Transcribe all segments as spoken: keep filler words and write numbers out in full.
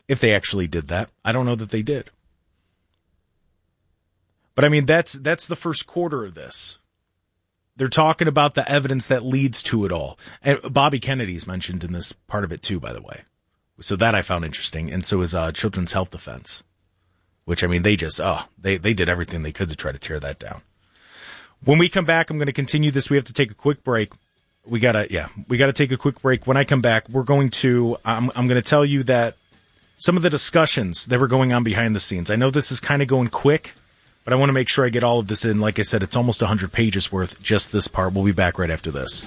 if they actually did that. I don't know that they did. But I mean, that's that's the first quarter of this. They're talking about the evidence that leads to it all. And Bobby Kennedy's mentioned in this part of it too, by the way. So that I found interesting. And so is uh, Children's Health Defense, which, I mean, they just, oh, they, they did everything they could to try to tear that down. When we come back, I'm going to continue this. We have to take a quick break. We gotta, yeah, we gotta take a quick break. When I come back, we're going to, I'm, I'm going to tell you that some of the discussions that were going on behind the scenes. I know this is kind of going quick, but I want to make sure I get all of this in. Like I said, it's almost one hundred pages worth, just this part. We'll be back right after this.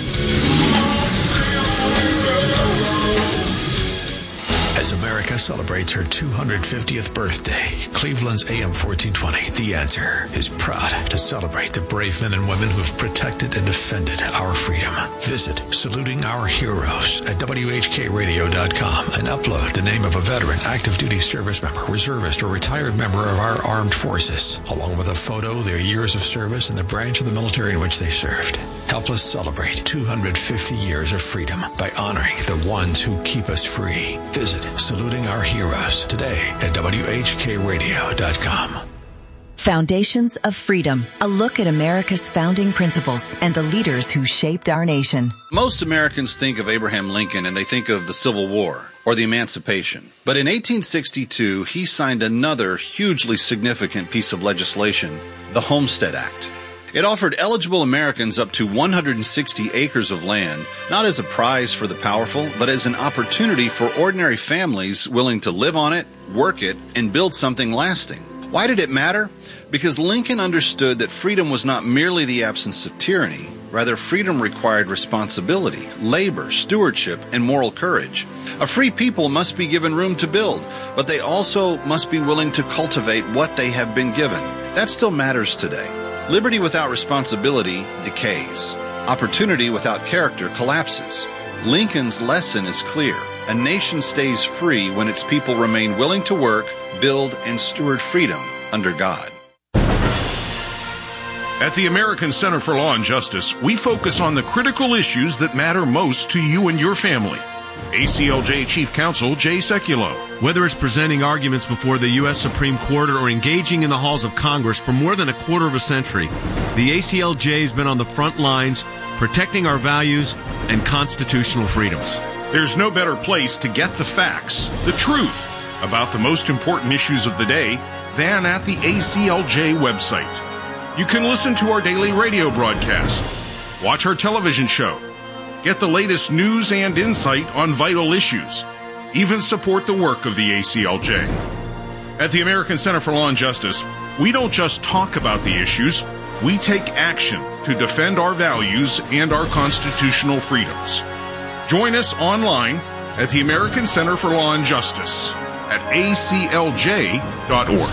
As America celebrates her two hundred fiftieth birthday, Cleveland's A M fourteen twenty, The Answer, is proud to celebrate the brave men and women who have protected and defended our freedom. Visit Saluting Our Heroes at W H K radio dot com and upload the name of a veteran, active duty service member, reservist, or retired member of our armed forces, along with a photo, their years of service, and the branch of the military in which they served. Help us celebrate two hundred fifty years of freedom by honoring the ones who keep us free. Visit Saluting Our Heroes today at W H K radio dot com. Foundations of Freedom, a look at America's founding principles and the leaders who shaped our nation. Most Americans think of Abraham Lincoln and they think of the Civil War or the Emancipation. But in eighteen sixty-two, he signed another hugely significant piece of legislation, the Homestead Act. It offered eligible Americans up to one hundred sixty acres of land, not as a prize for the powerful, but as an opportunity for ordinary families willing to live on it, work it, and build something lasting. Why did it matter? Because Lincoln understood that freedom was not merely the absence of tyranny. Rather, freedom required responsibility, labor, stewardship, and moral courage. A free people must be given room to build, but they also must be willing to cultivate what they have been given. That still matters today. Liberty without responsibility decays. Opportunity without character collapses. Lincoln's lesson is clear. A nation stays free when its people remain willing to work, build, and steward freedom under God. At the American Center for Law and Justice, we focus on the critical issues that matter most to you and your family. A C L J Chief Counsel Jay Sekulow. Whether it's presenting arguments before the U S Supreme Court or engaging in the halls of Congress for more than a quarter of a century, the A C L J has been on the front lines protecting our values and constitutional freedoms. There's no better place to get the facts, the truth, about the most important issues of the day than at the A C L J website. You can listen to our daily radio broadcast, watch our television show, get the latest news and insight on vital issues, even support the work of the A C L J. At the American Center for Law and Justice, we don't just talk about the issues, we take action to defend our values and our constitutional freedoms. Join us online at the American Center for Law and Justice at A C L J dot org.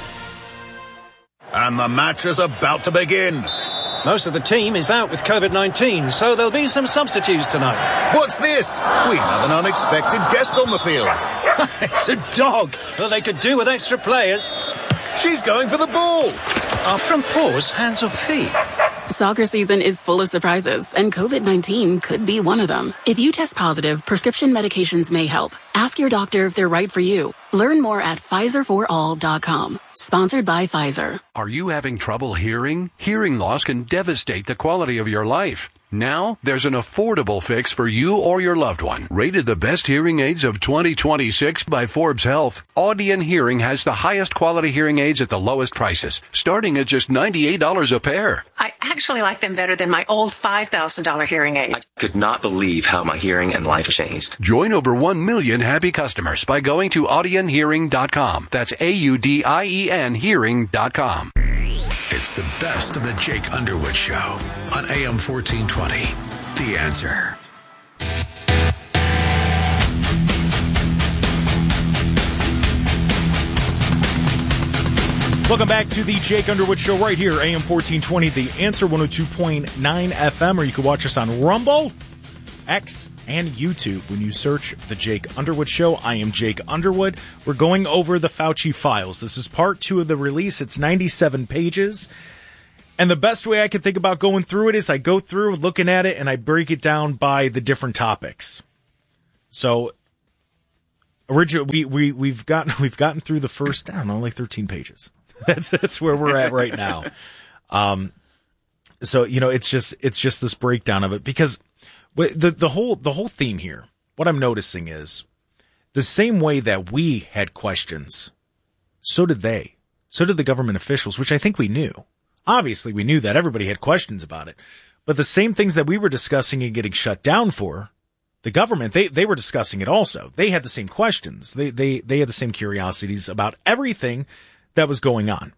And the match is about to begin. Most of the team is out with COVID nineteen, so there'll be some substitutes tonight. What's this? We have an unexpected guest on the field. It's a dog. Well, they could do with extra players. She's going for the ball. Are front paws hands or feet? Soccer season is full of surprises, and COVID nineteen could be one of them. If you test positive, prescription medications may help. Ask your doctor if they're right for you. Learn more at Pfizer for all dot com. Sponsored by Pfizer. Are you having trouble hearing? Hearing loss can devastate the quality of your life. Now, there's an affordable fix for you or your loved one. Rated the best hearing aids of twenty twenty-six by Forbes Health, Audion Hearing has the highest quality hearing aids at the lowest prices, starting at just ninety-eight dollars a pair. I actually like them better than my old five thousand dollars hearing aid. I could not believe how my hearing and life changed. Join over one million happy customers by going to audion hearing dot com. That's A U D I E N hearing dot com. It's the best of the Jake Underwood Show on A M fourteen twenty. The Answer. Welcome back to the Jake Underwood Show right here, A M fourteen twenty, The Answer, one oh two point nine F M, or you can watch us on Rumble, X, and YouTube when you search The Jake Underwood Show. I am Jake Underwood. We're going over the Fauci files. This is part two of the release. It's ninety-seven pages. And the best way I can think about going through it is I go through looking at it and I break it down by the different topics. So original. We we we've gotten we've gotten through the first, I don't know, like thirteen pages. That's that's where we're at right now. Um, so you know, it's just it's just this breakdown of it because the the whole the whole theme here. What I'm noticing is the same way that we had questions, so did they. So did the government officials, which I think we knew. Obviously, we knew that everybody had questions about it. But the same things that we were discussing and getting shut down for, the government, they, they were discussing it also. They had the same questions. They, they, they had the same curiosities about everything that was going on.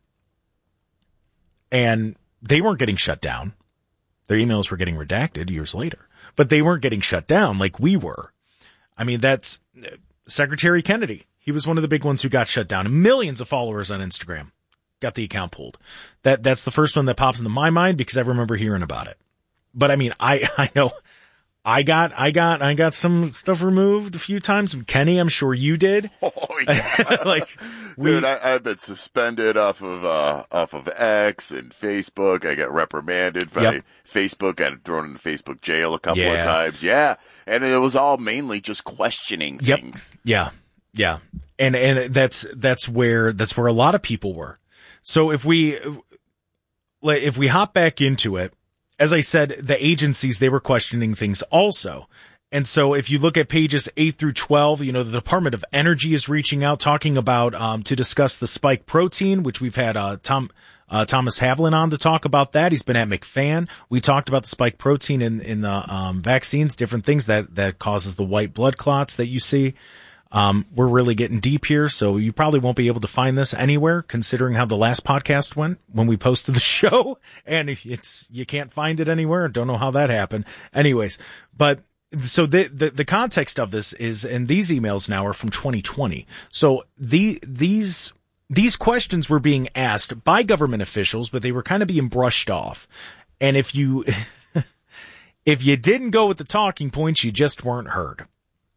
And they weren't getting shut down. Their emails were getting redacted years later. But they weren't getting shut down like we were. I mean, that's Secretary Kennedy. He was one of the big ones who got shut down. Millions of followers on Instagram got the account pulled. That that's the first one that pops into my mind because I remember hearing about it. But I mean, I I know I got I got I got some stuff removed a few times. Kenny, I'm sure you did. Oh yeah, like we, dude, I, I've been suspended off of uh off of X and Facebook. I got reprimanded by yep. Facebook. I got thrown into Facebook jail a couple yeah. of times. Yeah, and it was all mainly just questioning yep. things. Yeah. Yeah. And, and that's, that's where, that's where a lot of people were. So if we, if we hop back into it, as I said, the agencies, they were questioning things also. And so if you look at pages eight through twelve, you know, the Department of Energy is reaching out, talking about, um, to discuss the spike protein, which we've had, uh, Tom, uh, Thomas Havlin on to talk about that. He's been at McFan. We talked about the spike protein in, in the, um, vaccines, different things that, that causes the white blood clots that you see. Um, we're really getting deep here, so you probably won't be able to find this anywhere, considering how the last podcast went when we posted the show, and it's, you can't find it anywhere. Don't know how that happened. Anyways, but so the, the, the context of this is, and these emails now are from twenty twenty. So the, these, these questions were being asked by government officials, but they were kind of being brushed off. And if you, if you didn't go with the talking points, you just weren't heard.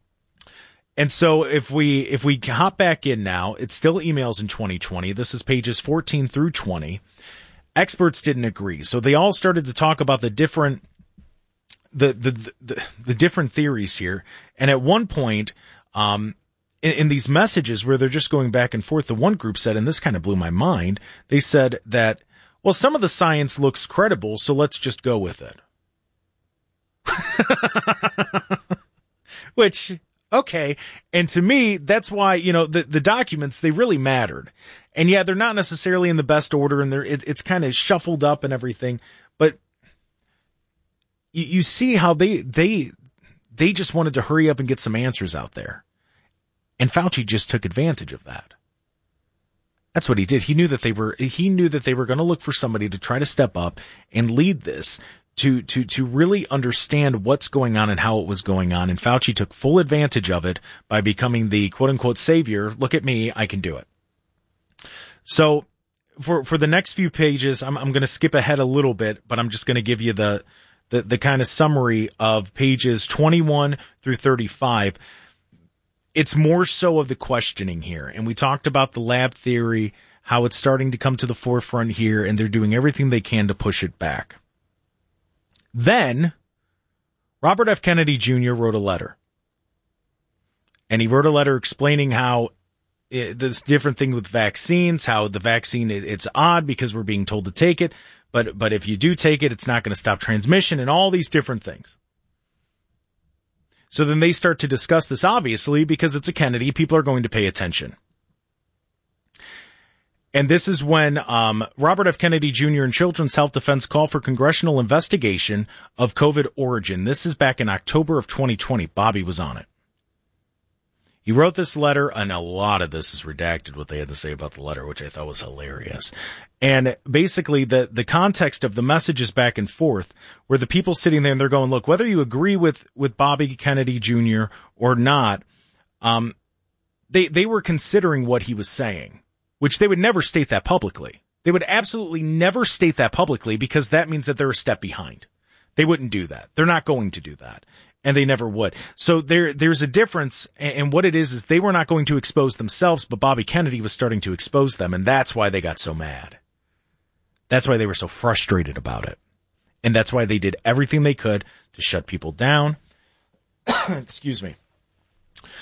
And so if we, if we hop back in now, it's still emails in twenty twenty. This is pages fourteen through twenty. Experts didn't agree. So they all started to talk about the different, the, the, the, the different theories here. And at one point, um, in, in these messages where they're just going back and forth, the one group said, and this kind of blew my mind, they said that, well, some of the science looks credible, so let's just go with it. Which, okay. And to me, that's why, you know, the, the documents, they really mattered. And yeah, they're not necessarily in the best order and they're, it, it's kind of shuffled up and everything, but you, you see how they, they, they just wanted to hurry up and get some answers out there. And Fauci just took advantage of that. That's what he did. He knew that they were, he knew that they were going to look for somebody to try to step up and lead this. To, to, to really understand what's going on and how it was going on. And Fauci took full advantage of it by becoming the quote unquote savior. Look at me. I can do it. So for, for the next few pages, I'm, I'm going to skip ahead a little bit, but I'm just going to give you the, the, the kind of summary of pages twenty-one through thirty-five. It's more so of the questioning here. And we talked about the lab theory, how it's starting to come to the forefront here, and they're doing everything they can to push it back. Then, Robert F. Kennedy Junior wrote a letter. And he wrote a letter explaining how it, this different thing with vaccines, how the vaccine, it, it's odd because we're being told to take it, but but if you do take it, it's not going to stop transmission and all these different things. So then they start to discuss this, obviously, because it's a Kennedy, people are going to pay attention. And this is when um Robert F. Kennedy Junior and Children's Health Defense call for congressional investigation of COVID origin. This is back in October of twenty twenty. Bobby was on it. He wrote this letter, and a lot of this is redacted, what they had to say about the letter, which I thought was hilarious. And basically, the, the context of the messages back and forth were the people sitting there and they're going, look, whether you agree with, with Bobby Kennedy Junior or not, um, they, they were considering what he was saying. Which they would never state that publicly. They would absolutely never state that publicly because that means that they're a step behind. They wouldn't do that. They're not going to do that. And they never would. So there, there's a difference. And what it is, is they were not going to expose themselves, but Bobby Kennedy was starting to expose them. And that's why they got so mad. That's why they were so frustrated about it. And that's why they did everything they could to shut people down. Excuse me.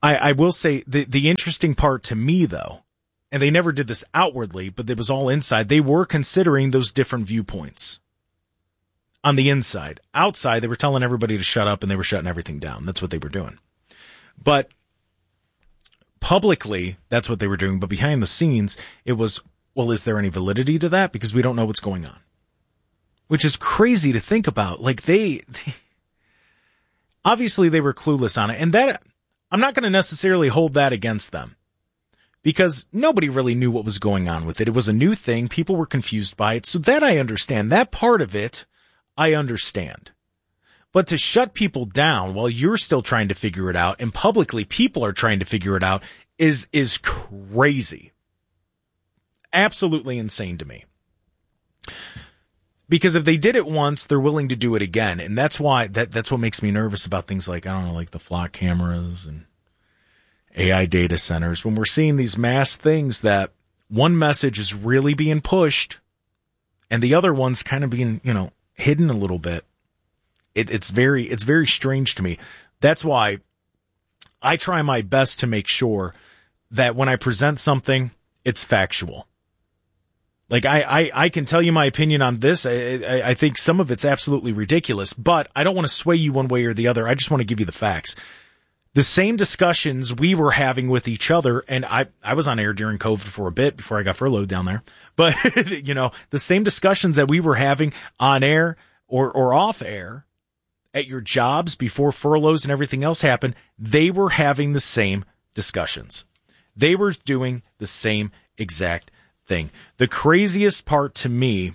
I, I will say the, the interesting part to me, though, and they never did this outwardly, but it was all inside, they were considering those different viewpoints on the inside. Outside, they were telling everybody to shut up and they were shutting everything down. That's what they were doing. But publicly, that's what they were doing. But behind the scenes, it was, well, is there any validity to that? Because we don't know what's going on. Which is crazy to think about. Like they, they obviously they were clueless on it. And that, I'm not going to necessarily hold that against them. Because nobody really knew what was going on with it. It was a new thing. People were confused by it. So that I understand. That part of it, I understand. But to shut people down while you're still trying to figure it out and publicly people are trying to figure it out is, is crazy. Absolutely insane to me. Because if they did it once, they're willing to do it again. And that's why, that, that's what makes me nervous about things like, I don't know, like the flock cameras and A I data centers. When we're seeing these mass things that one message is really being pushed and the other one's kind of being, you know, hidden a little bit. It, it's very, it's very strange to me. That's why I try my best to make sure that when I present something, it's factual. Like, I, I, I can tell you my opinion on this. I, I, I think some of it's absolutely ridiculous, but I don't want to sway you one way or the other. I just want to give you the facts. The same discussions we were having with each other, and I, I was on air during COVID for a bit before I got furloughed down there, but, you know, the same discussions that we were having on air or, or off air at your jobs before furloughs and everything else happened, they were having the same discussions. They were doing the same exact thing. The craziest part to me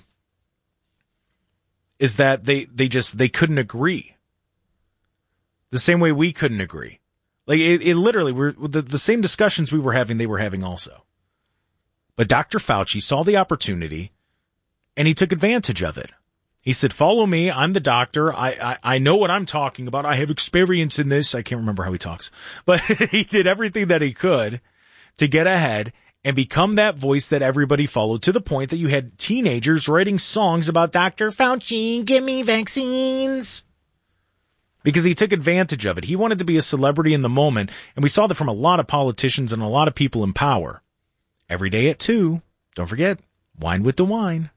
is that they, they just, they couldn't agree. The same way we couldn't agree. Like it, it literally, we're the, the same discussions we were having, they were having also. But Doctor Fauci saw the opportunity and he took advantage of it. He said, follow me. I'm the doctor. I, I, I know what I'm talking about. I have experience in this. I can't remember how he talks, but he did everything that he could to get ahead and become that voice that everybody followed, to the point that you had teenagers writing songs about Doctor Fauci, give me vaccines. Because he took advantage of it. He wanted to be a celebrity in the moment, and we saw that from a lot of politicians and a lot of people in power. Every day at two, don't forget, wine with the wine.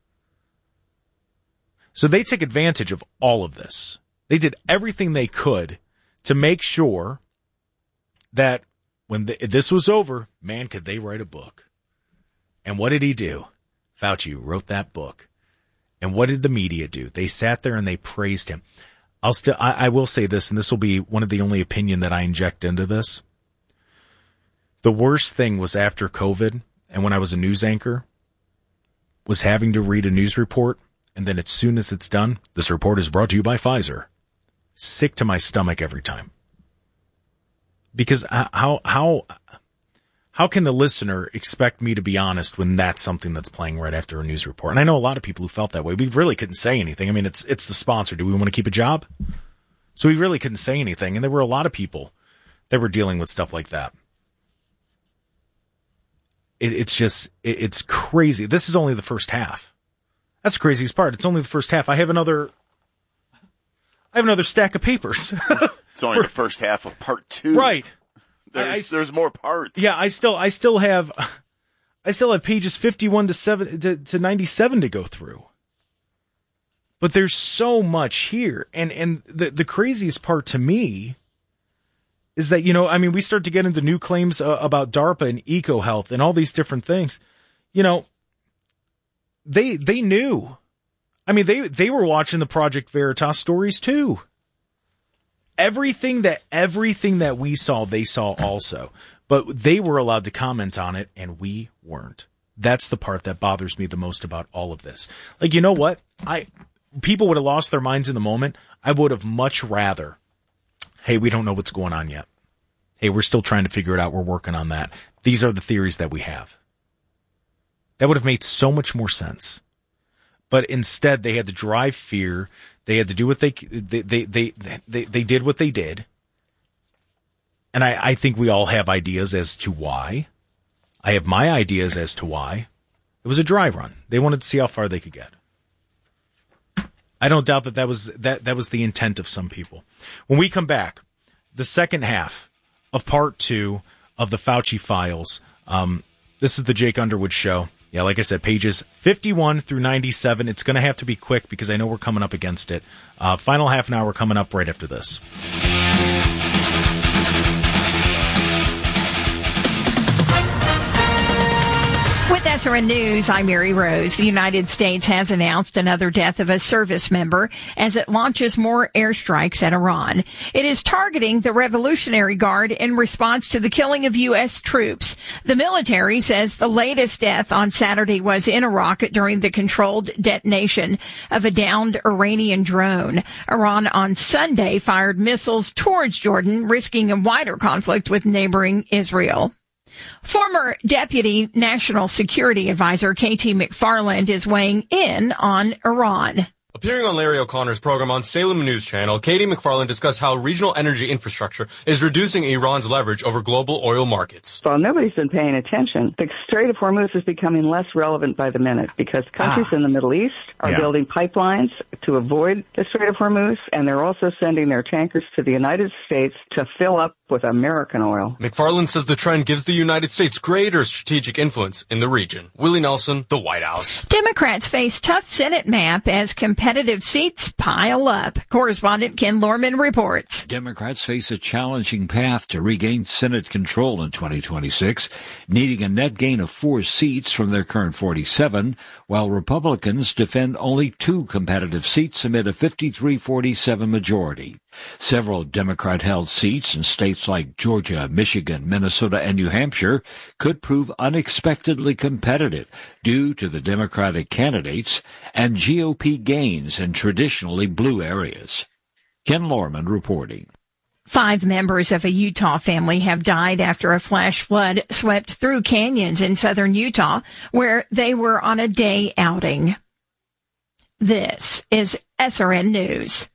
So they took advantage of all of this. They did everything they could to make sure that when the, this was over, man, could they write a book. And what did he do? Fauci wrote that book. And what did the media do? They sat there and they praised him. I'll still, I, I will say this, and this will be one of the only opinion that I inject into this. The worst thing was after COVID, and when I was a news anchor, was having to read a news report, and then as soon as it's done, this report is brought to you by Pfizer. Sick to my stomach every time. Because how, how, how can the listener expect me to be honest when that's something that's playing right after a news report? And I know a lot of people who felt that way. We really couldn't say anything. I mean, it's, it's the sponsor. Do we want to keep a job? So we really couldn't say anything. And there were a lot of people that were dealing with stuff like that. It, it's just, it, it's crazy. This is only the first half. That's the craziest part. It's only the first half. I have another, I have another stack of papers. It's only the first half of part two. Right. There's, I, there's more parts. Yeah, I still, I still have, I still have pages fifty-one to seven to, to ninety-seven to go through. But there's so much here, and and the the craziest part to me is that, you know, I mean, we start to get into new claims uh, about DARPA and EcoHealth and all these different things. You know, they they knew. I mean, they they were watching the Project Veritas stories too. Everything that everything that we saw, they saw also. But they were allowed to comment on it, and we weren't. That's the part that bothers me the most about all of this. Like, you know what? I people would have lost their minds in the moment. I would have much rather, hey, we don't know what's going on yet. Hey, we're still trying to figure it out. We're working on that. These are the theories that we have. That would have made so much more sense. But instead, they had to drive fear. They had to do what they they they they they, they did what they did. And I, I think we all have ideas as to why. I have my ideas as to why. It was a dry run. They wanted to see how far they could get. I don't doubt that that was that that was the intent of some people. When we come back, the second half of part two of the Fauci files. Um, this is the Jake Underwood Show. Yeah, like I said, pages fifty-one through ninety-seven. It's going to have to be quick because I know we're coming up against it. Uh, final half an hour coming up right after this. With S R N News, I'm Mary Rose. The United States has announced another death of a service member as it launches more airstrikes at Iran. It is targeting the Revolutionary Guard in response to the killing of U S troops. The military says the latest death on Saturday was in Iraq during the controlled detonation of a downed Iranian drone. Iran on Sunday fired missiles towards Jordan, risking a wider conflict with neighboring Israel. Former Deputy National Security Advisor K T McFarland is weighing in on Iran. Appearing on Larry O'Connor's program on Salem News Channel, K T McFarland discussed how regional energy infrastructure is reducing Iran's leverage over global oil markets. Well, nobody's been paying attention. The Strait of Hormuz is becoming less relevant by the minute because countries ah. in the Middle East are yeah. building pipelines to avoid the Strait of Hormuz, and they're also sending their tankers to the United States to fill up with American oil. McFarland says the trend gives the United States greater strategic influence in the region. Willie Nelson, the White House. Democrats face tough Senate map as competitive seats pile up. Correspondent Ken Lorman reports. Democrats face a challenging path to regain Senate control in twenty twenty-six, needing a net gain of four seats from their current forty-seven, while Republicans defend only two competitive seats amid a fifty-three forty-seven majority. Several Democrat-held seats in states like Georgia, Michigan, Minnesota, and New Hampshire could prove unexpectedly competitive due to the Democratic candidates and G O P gains in traditionally blue areas. Ken Lorman reporting. Five members of a Utah family have died after a flash flood swept through canyons in southern Utah, where they were on a day outing. This is S R N News.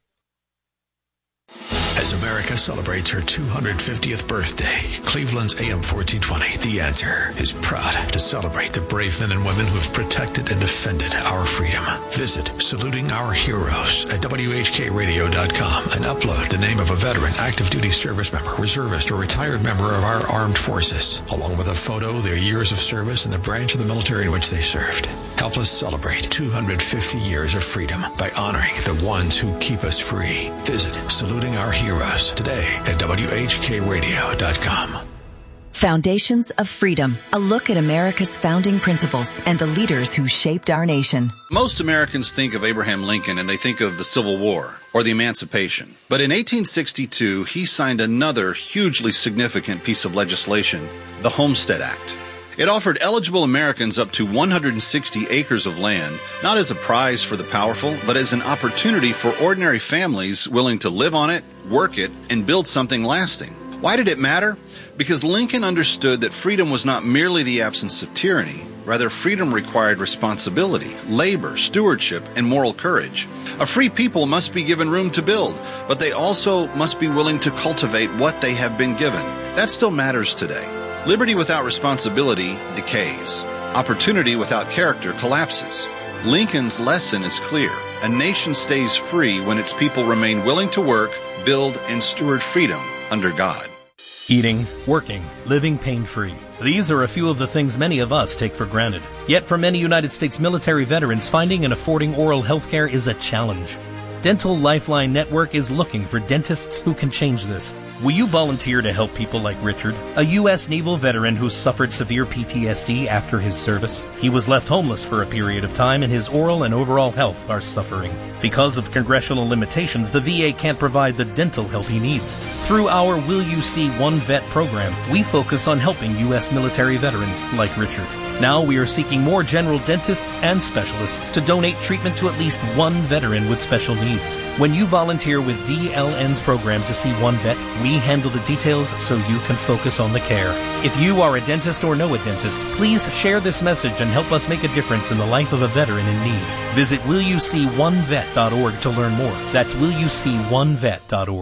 As America celebrates her two hundred fiftieth birthday, Cleveland's A M fourteen twenty, The Answer, is proud to celebrate the brave men and women who have protected and defended our freedom. Visit Saluting Our Heroes at W H K radio dot com and upload the name of a veteran, active duty service member, reservist, or retired member of our armed forces, along with a photo, their years of service, and the branch of the military in which they served. Help us celebrate two hundred fifty years of freedom by honoring the ones who keep us free. Visit Saluting Our Heroes today at W H K radio dot com. Foundations of Freedom, a look at America's founding principles and the leaders who shaped our nation. Most Americans think of Abraham Lincoln and they think of the Civil War or the Emancipation. But in eighteen sixty-two, he signed another hugely significant piece of legislation, the Homestead Act. It offered eligible Americans up to one hundred sixty acres of land, not as a prize for the powerful, but as an opportunity for ordinary families willing to live on it, work it, and build something lasting. Why did it matter? Because Lincoln understood that freedom was not merely the absence of tyranny. Rather, freedom required responsibility, labor, stewardship, and moral courage. A free people must be given room to build, but they also must be willing to cultivate what they have been given. That still matters today. Liberty without responsibility decays. Opportunity without character collapses. Lincoln's lesson is clear. A nation stays free when its people remain willing to work, build, and steward freedom under God. Eating, working, living pain-free. These are a few of the things many of us take for granted. Yet for many United States military veterans, finding and affording oral health care is a challenge. Dental Lifeline Network is looking for dentists who can change this. Will you volunteer to help people like Richard, a U S naval veteran who suffered severe P T S D after his service? He was left homeless for a period of time and his oral and overall health are suffering. Because of congressional limitations, the V A can't provide the dental help he needs. Through our Will You See One Vet program, we focus on helping U S military veterans like Richard. Now we are seeking more general dentists and specialists to donate treatment to at least one veteran with special needs. When you volunteer with D L N's program to see one vet, we handle the details so you can focus on the care. If you are a dentist or know a dentist, please share this message and help us make a difference in the life of a veteran in need. Visit will you see one vet dot org to learn more. That's will you see one vet dot org.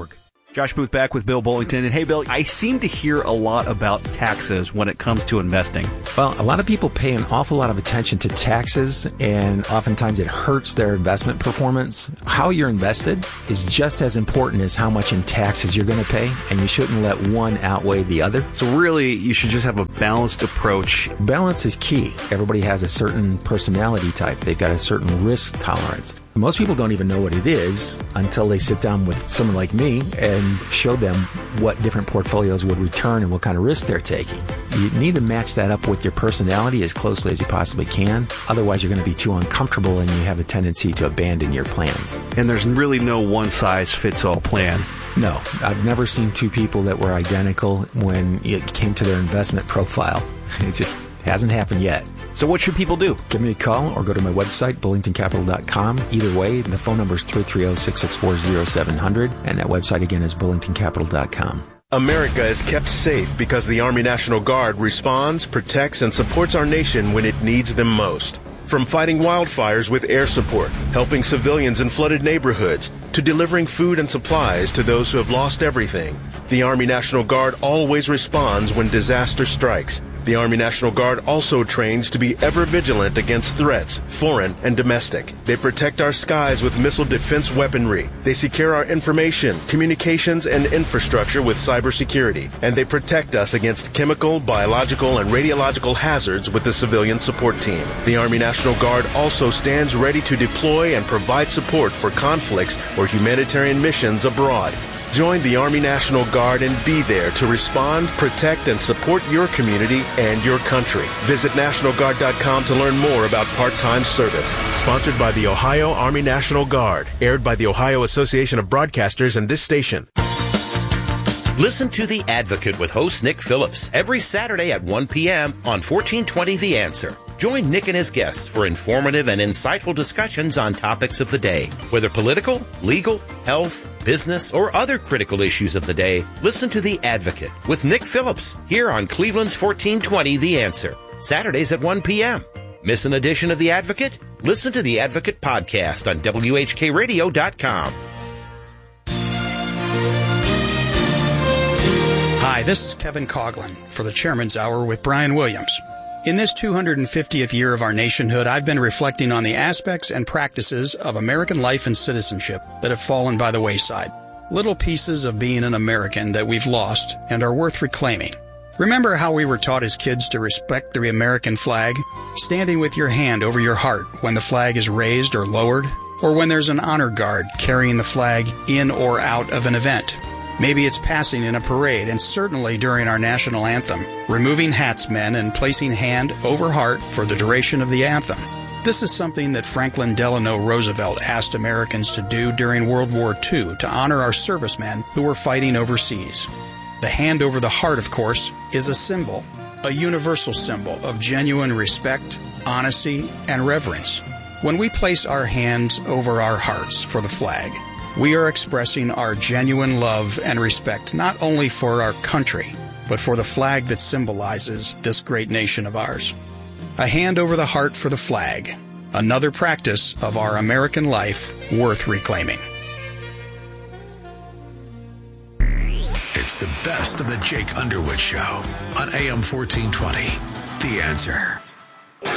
Josh Booth back with Bill Bullington. And hey, Bill, I seem to hear a lot about taxes when it comes to investing. Well, a lot of people pay an awful lot of attention to taxes, and oftentimes it hurts their investment performance. How you're invested is just as important as how much in taxes you're going to pay, and you shouldn't let one outweigh the other. So really, you should just have a balanced approach. Balance is key. Everybody has a certain personality type. They've got a certain risk tolerance. Most people don't even know what it is until they sit down with someone like me and show them what different portfolios would return and what kind of risk they're taking. You need to match that up with your personality as closely as you possibly can. Otherwise, you're going to be too uncomfortable and you have a tendency to abandon your plans. And there's really no one-size-fits-all plan. No, I've never seen two people that were identical when it came to their investment profile. It just hasn't happened yet. So what should people do? Give me a call or go to my website, bullington capital dot com. Either way, the phone number is three three zero, six six four, zero seven zero zero, and that website again is bullington capital dot com. America is kept safe because the Army National Guard responds, protects, and supports our nation when it needs them most. From fighting wildfires with air support, helping civilians in flooded neighborhoods, to delivering food and supplies to those who have lost everything, the Army National Guard always responds when disaster strikes. The Army National Guard also trains to be ever vigilant against threats, foreign and domestic. They protect our skies with missile defense weaponry. They secure our information, communications, and infrastructure with cybersecurity. And they protect us against chemical, biological, and radiological hazards with the civilian support team. The Army National Guard also stands ready to deploy and provide support for conflicts or humanitarian missions abroad. Join the Army National Guard and be there to respond, protect, and support your community and your country. Visit National Guard dot com to learn more about part-time service. Sponsored by the Ohio Army National Guard. Aired by the Ohio Association of Broadcasters and this station. Listen to The Advocate with host Nick Phillips every Saturday at one p.m. on fourteen twenty The Answer. Join Nick and his guests for informative and insightful discussions on topics of the day. Whether political, legal, health, business, or other critical issues of the day, listen to The Advocate with Nick Phillips here on Cleveland's fourteen twenty The Answer. Saturdays at one p.m. Miss an edition of The Advocate? Listen to The Advocate podcast on W H K radio dot com. Hi, this is Kevin Coughlin for the Chairman's Hour with Brian Williams. In this two hundred fiftieth year of our nationhood, I've been reflecting on the aspects and practices of American life and citizenship that have fallen by the wayside. Little pieces of being an American that we've lost and are worth reclaiming. Remember how we were taught as kids to respect the American flag? Standing with your hand over your heart when the flag is raised or lowered? Or when there's an honor guard carrying the flag in or out of an event? Maybe it's passing in a parade, and certainly during our national anthem, removing hats, men, and placing hand over heart for the duration of the anthem. This is something that Franklin Delano Roosevelt asked Americans to do during World War Two to honor our servicemen who were fighting overseas. The hand over the heart, of course, is a symbol, a universal symbol of genuine respect, honesty, and reverence. When we place our hands over our hearts for the flag, we are expressing our genuine love and respect not only for our country, but for the flag that symbolizes this great nation of ours. A hand over the heart for the flag, another practice of our American life worth reclaiming. It's the best of the Jake Underwood Show on A M fourteen twenty. The Answer.